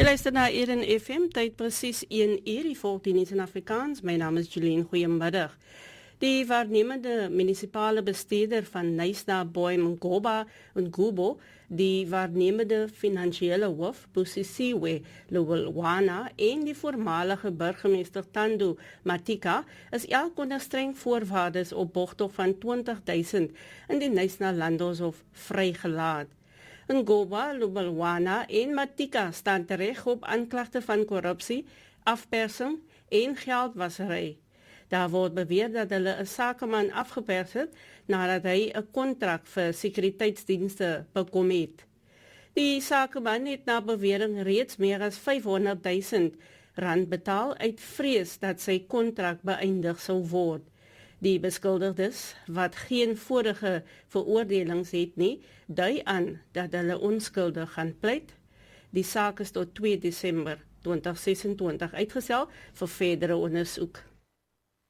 Jy luister na Eden FM, tyd presies 1 uur, die volk die nuus in Afrikaans. My naam is Jeline, goeiemiddag. Die waarnemende munisipale bestuurder van Knysna Boy-Mngoma Ngubo, die waarnemende finansiële hoof Busisiwe Luwelwana en die voormalige burgemeester Thando Matika is elk onder streng voorwaardes op borgtog van 20.000 in die Knysna Landdroshof vrygelaat. Ngubo, Luwelwana en Matika staan terecht op aanklagte van korrupsie, afpersing en geldwasery. Daar word beweer dat hulle 'n sakeman afgepers het nadat hy 'n kontrak vir sekuriteitsdienste bekom het. Die sakeman het na bewering reeds meer as 500.000 rand betaal uit vrees dat sy kontrak beëindig sou word. Die beskuldigdes, wat geen vorige veroordelings het nie, dui aan dat hulle onskuldig gaan pleit. Die saak is tot 2 Desember 2026 uitgestel vir verdere ondersoek.